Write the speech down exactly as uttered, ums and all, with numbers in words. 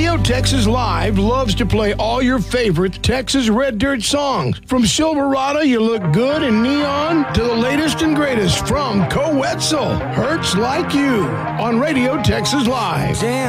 Radio Texas Live loves to play all your favorite Texas Red Dirt songs. From Silverado, You Look Good and Neon, to the latest and greatest from Co-Wetzel, Hurts Like You, on Radio Texas Live. Damn.